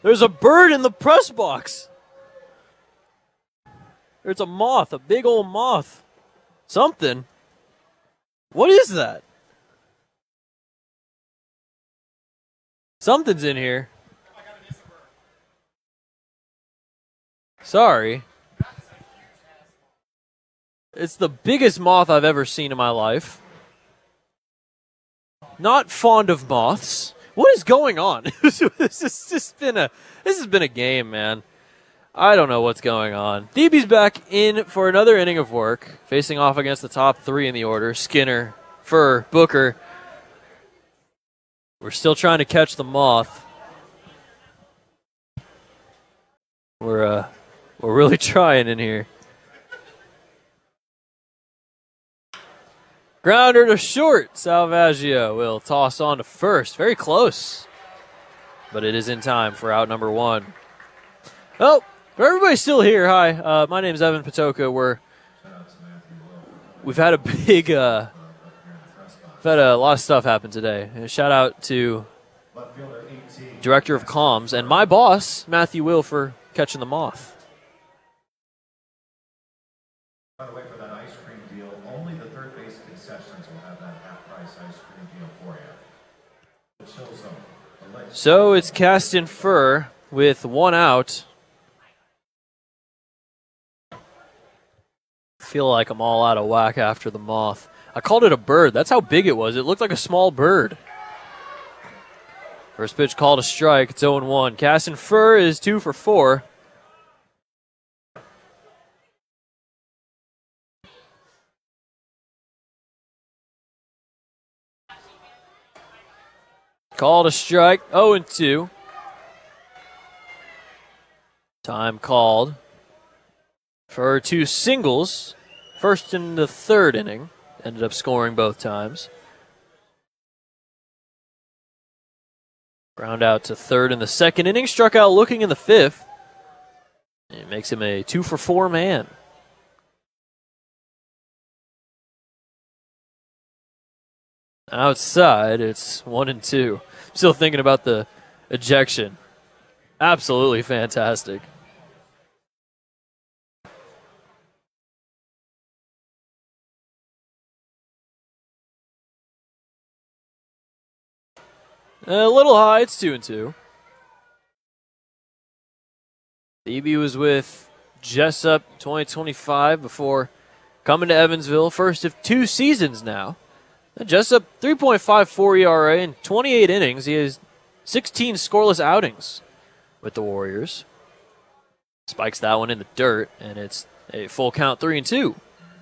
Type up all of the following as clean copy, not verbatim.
There's a bird in the press box. There's a moth, a big old moth. Something. What is that? Something's in here. Sorry. It's the biggest moth I've ever seen in my life. Not fond of moths. What is going on? This has been a game, man. I don't know what's going on. Thebe's back in for another inning of work, facing off against the top three in the order. Skinner, Furr, Booker. We're still trying to catch the moth. We're really trying in here. Grounder to short. Salvaggio will toss on to first. Very close. But it is in time for out number one. Oh, everybody's still here. Hi, my name is Evan Patoka. We've had a big, we've had a lot of stuff happen today. And a shout out to Director of Comms and my boss, Matthew Will, for catching the moth. By the way, for that ice cream deal, only the third base concessions will have that half-price ice cream deal for you. It shows them. So it's Caston Furr with one out. Feel like I'm all out of whack after the moth. I called it a bird. That's how big it was. It looked like a small bird. First pitch called a strike. It's 0-1. Caston Furr is 2 for 4. Called a strike. 0-2. Time called for 2 singles. First in the third inning. Ended up scoring both times. Ground out to third in the second inning. Struck out looking in the fifth. It makes him a 2 for 4 man. Outside, it's 1-2. Still thinking about the ejection. Absolutely fantastic. A little high, it's 2-2. Thebe was with Jessup 2025 before coming to Evansville. First of 2 seasons now. Jessup, 3.54 ERA in 28 innings. He has 16 scoreless outings with the Warriors. Spikes that one in the dirt, and it's a full count 3-2.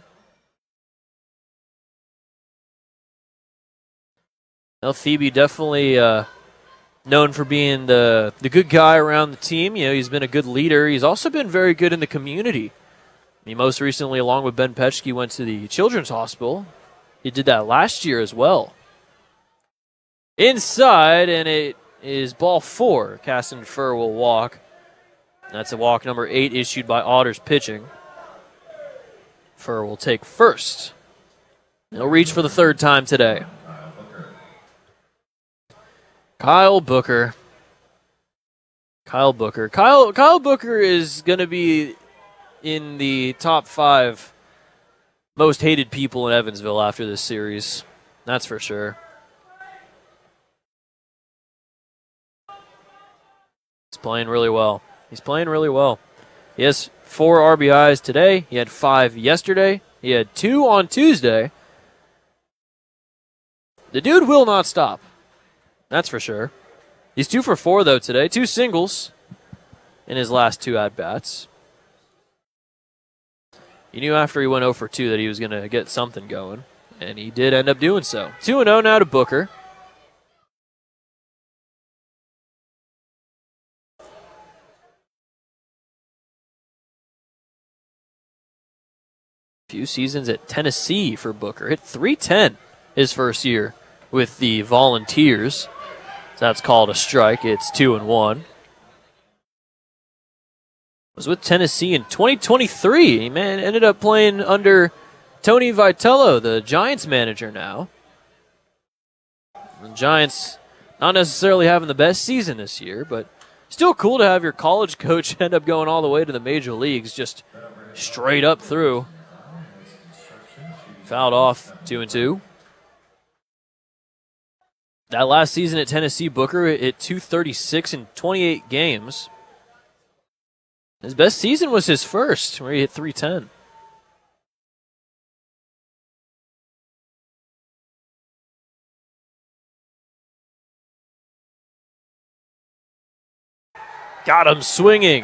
Well, Thebe definitely known for being the good guy around the team. You know, he's been a good leader. He's also been very good in the community. He most recently, along with Ben Petschke, went to the Children's Hospital. He did that last year as well. Inside, and it is ball 4. Caston Furr will walk. That's a walk number 8 issued by Otters pitching. Furr will take first. He'll reach for the third time today. Kyle Booker. Kyle Booker is going to be in the top 5 most hated people in Evansville after this series. That's for sure. He's playing really well. He has 4 RBIs today. He had 5 yesterday. He had 2 on Tuesday. The dude will not stop. That's for sure. He's 2 for 4, though, today. 2 singles in his last 2 at-bats. You knew after he went 0 for 2 that he was going to get something going, and he did end up doing so. 2-0 now to Booker. Few seasons at Tennessee for Booker. Hit .310 his first year with the Volunteers. So that's called a strike. It's 2-1. Was with Tennessee in 2023. He ended up playing under Tony Vitello, the Giants manager now. The Giants not necessarily having the best season this year, but Still cool to have your college coach end up going all the way to the major leagues, just straight up through. Fouled off 2-2. That last season at Tennessee, Booker hit .236 in 28 games. His best season was his first, where he hit .310. Got him swinging.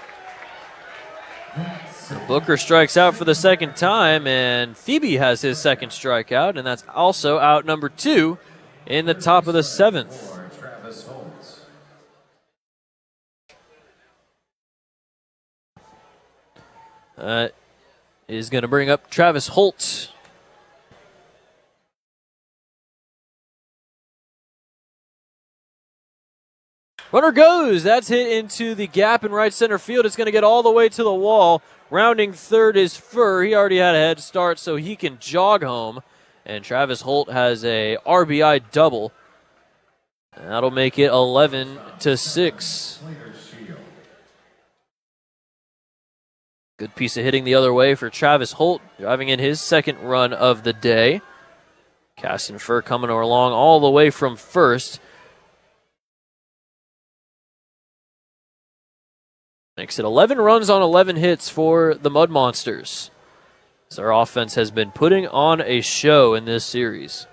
Booker strikes out for the second time, and Thebe has his second strikeout, and that's also out number 2 in the top of the 7th. Is going to bring up Travis Holt. Runner goes. That's hit into the gap in right center field. It's going to get all the way to the wall. Rounding third is Furr. He already had a head start, so he can jog home. And Travis Holt has a RBI double. That'll make it 11-6. Good piece of hitting the other way for Travis Holt, driving in his second run of the day. Caston Furr coming along all the way from first. Makes it 11 runs on 11 hits for the Mud Monsters, as our offense has been putting on a show in this series.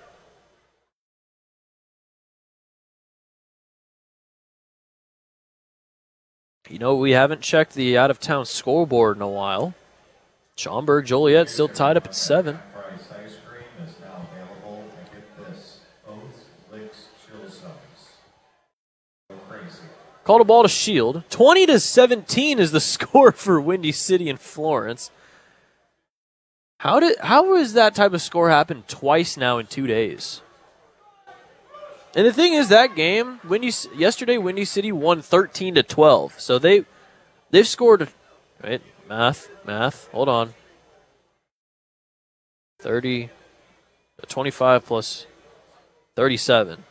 You know, we haven't checked the out-of-town scoreboard in a while. Schaumburg Joliet still tied up at 7. Ice cream is now available. And get this, Oath Licks Chill Zones. Go crazy. Called a ball to Shield. 20-17 is the score for Windy City and Florence. How has that type of score happened twice now in 2 days? And the thing is, that game, yesterday Windy City won 13-12. So they've scored, right? Math. Hold on. 25 plus 37.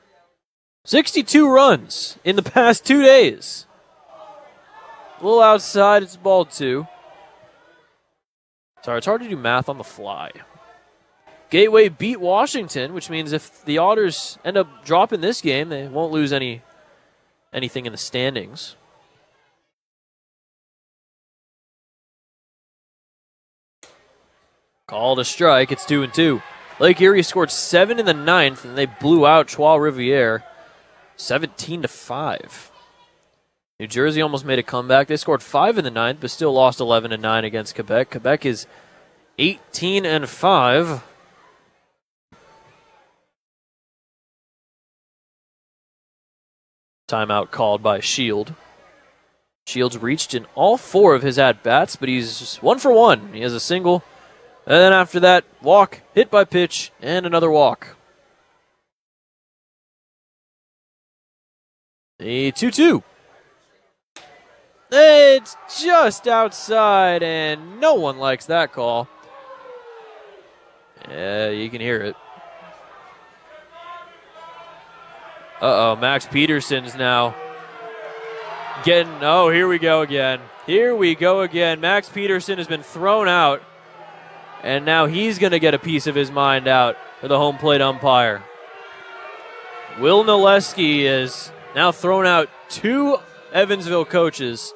62 runs in the past 2 days. A little outside, it's ball 2. Sorry, it's hard to do math on the fly. Gateway beat Washington, which means if the Otters end up dropping this game, they won't lose anything in the standings. Called a strike. It's 2-2. Lake Erie scored 7 in the 9th, and they blew out Trois Riviere 17-5. New Jersey almost made a comeback. They scored 5 in the 9th, but still lost 11-9 against Quebec. Quebec is 18-5. Timeout called by Shield. Shield's reached in all 4 of his at-bats, but he's 1 for 1. He has a single, and then after that, walk, hit by pitch, and another walk. A 2-2. It's just outside, and no one likes that call. Yeah, you can hear it. Max Peterson's now getting... Oh, here we go again. Max Peterson has been thrown out, and now he's going to get a piece of his mind out for the home plate umpire. Will Naleski is now thrown out 2 Evansville coaches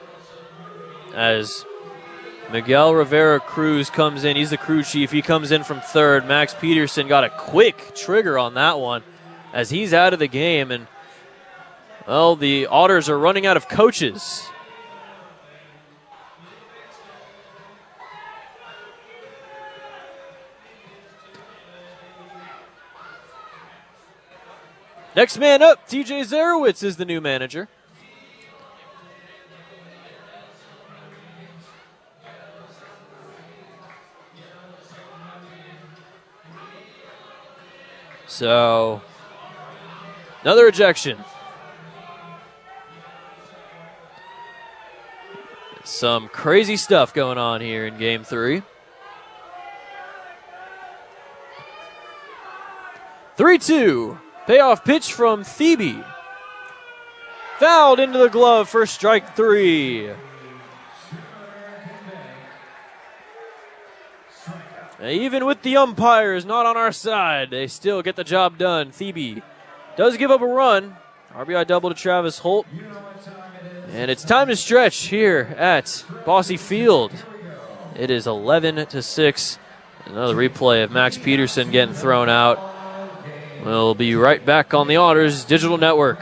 as Miguel Rivera Cruz comes in. He's the crew chief. He comes in from third. Max Peterson got a quick trigger on that one as he's out of the game. And, well, the Otters are running out of coaches. Next man up, TJ Zarowitz is the new manager. So, another ejection. Some crazy stuff going on here in Game 3. 3-2. Payoff pitch from Thebe. Fouled into the glove for strike 3. Even with the umpires not on our side, they still get the job done. Thebe does give up a run. RBI double to Travis Holt. And it's time to stretch here at Bosse Field. It is 11-6. Another replay of Max Peterson getting thrown out. We'll be right back on the Otters Digital Network.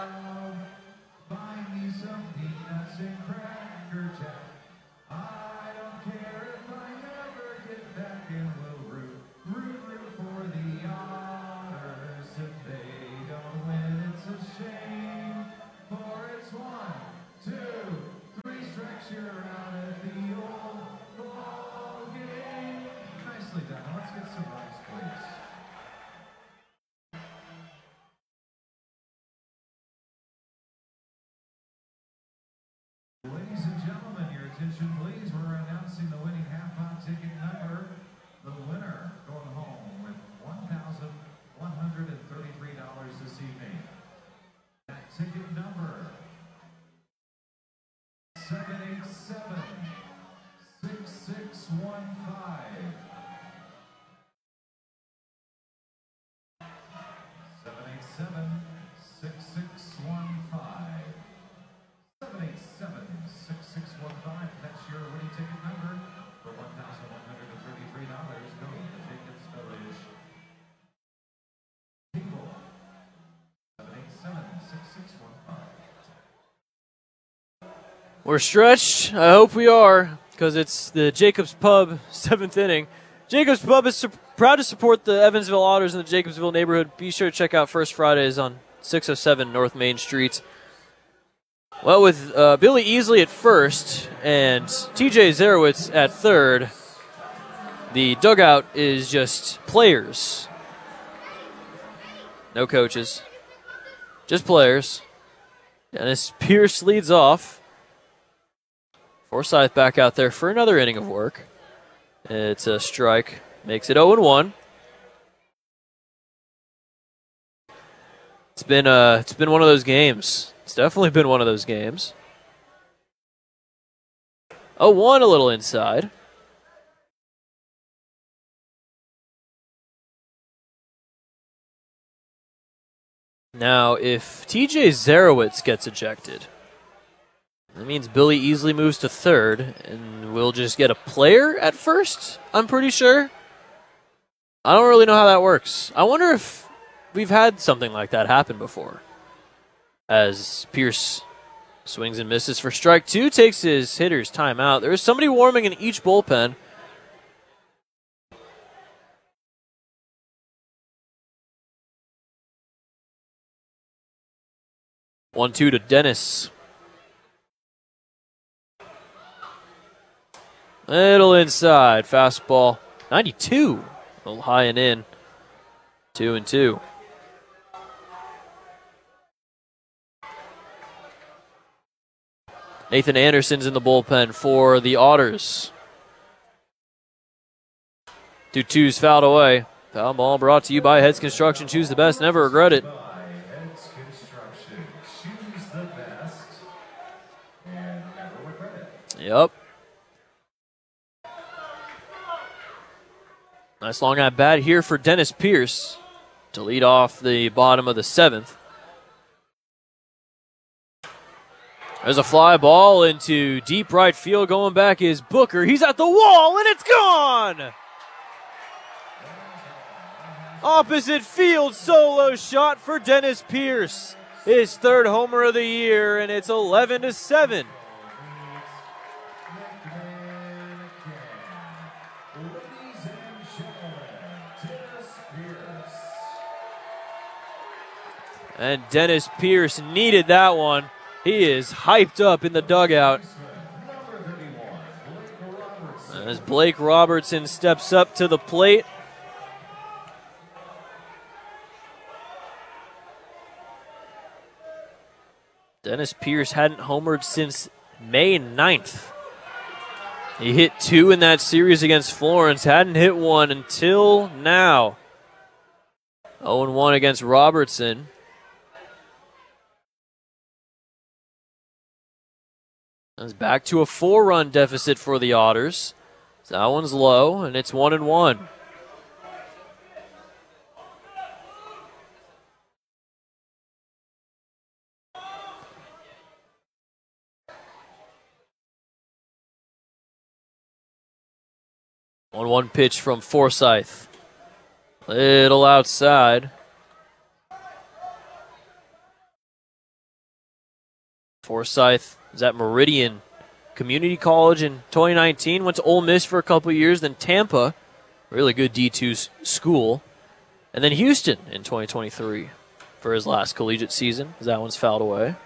Ladies and gentlemen, your attention please. We're announcing the winning half-pot ticket number. The winner going home with $1,133 this evening. That ticket number 787-6615. 787-6615. 787-6615. That's your winning ticket number for $1,133. Go to Jacobs Village. People. 787-6615. We're stretched. I hope we are, because it's the Jacobs Pub 7th inning. Jacobs Pub is proud to support the Evansville Otters in the Jacobsville neighborhood. Be sure to check out First Fridays on 607 North Main Street. Well, with Billy Easley at first and TJ Zarowitz at third, the dugout is just players. No coaches. Just players. Dennis Pierce leads off. Forsyth back out there for another inning of work. It's a strike. Makes it 0-1. It's been one of those games. It's definitely been one of those games. 0-1 a little inside. Now, if TJ Zarowitz gets ejected, that means Billy Easley moves to third, and we'll just get a player at first, I'm pretty sure. I don't really know how that works. I wonder if we've had something like that happen before. As Pierce swings and misses for strike 2, takes his hitter's timeout. There is somebody warming in each bullpen. One, two to Dennis. Little inside. Fastball. 92. A little high and in. 2-2. Nathan Anderson's in the bullpen for the Otters. 2-2's fouled away. Foul ball brought to you by Heads Construction. Choose the best, never regret it. Heads Construction. Choose the best and never regret it. Yep. Nice long at bat here for Dennis Pierce to lead off the bottom of the 7th. There's a fly ball into deep right field. Going back is Booker. He's at the wall, and it's gone! Opposite field solo shot for Dennis Pierce. His third homer of the year, and it's 11-7. And Dennis Pierce needed that one. He is hyped up in the dugout. As Blake Robertson steps up to the plate. Dennis Pierce hadn't homered since May 9th. He hit 2 in that series against Florence. Hadn't hit 1 until now. 0-1 against Robertson. It's back to a 4-run deficit for the Otters. So that one's low, and it's 1-1. One pitch from Forsyth. Little outside. Forsyth is at Meridian Community College in 2019. Went to Ole Miss for a couple years, then Tampa, really good D2 school, and then Houston in 2023 for his last collegiate season, as that one's fouled away.